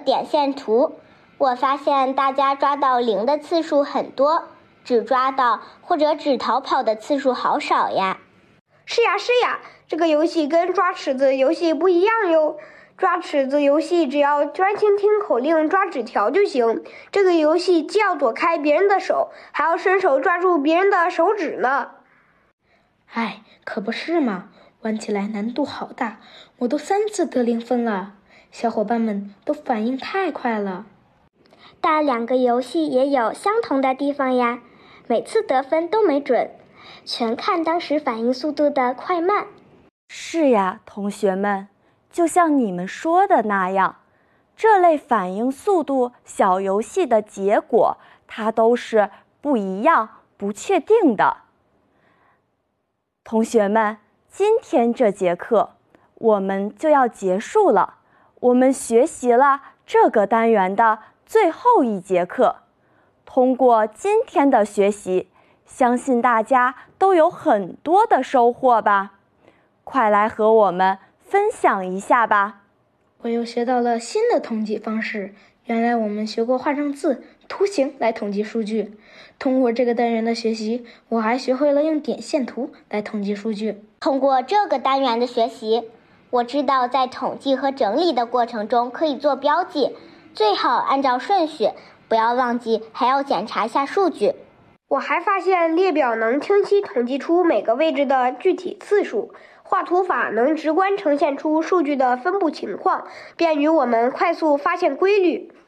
点线图，我发现大家抓到0的次数很多，只抓到或者只逃跑的次数好少呀。 是呀，这个游戏跟抓尺子游戏不一样哟。抓尺子游戏只要专心听口令抓纸条就行，这个游戏既要躲开别人的手，还要伸手抓住别人的手指呢。 哎，可不是嘛，玩起来难度好大，我都3次得0分了，小伙伴们都反应太快了。 但2个游戏也有相同的地方呀，每次得分都没准，全看当时反应速度的快慢。 是呀，同学们，就像你们说的那样，这类反应速度小游戏的结果，它都是不一样、不确定的。同学们，今天这节课我们就要结束了，我们学习了这个单元的最后一节课。通过今天的学习，相信大家都有很多的收获吧。快来和我们分享一下吧。 我又学到了新的统计方式，原来我们学过画上字、图形来统计数据。通过这个单元的学习，我还学会了用点线图来统计数据。 通过这个单元的学习，我知道在统计和整理的过程中可以做标记，最好按照顺序，不要忘记还要检查下数据。 我还发现列表能清晰统计出每个位置的具体次数，画图法能直观呈现出数据的分布情况，便于我们快速发现规律。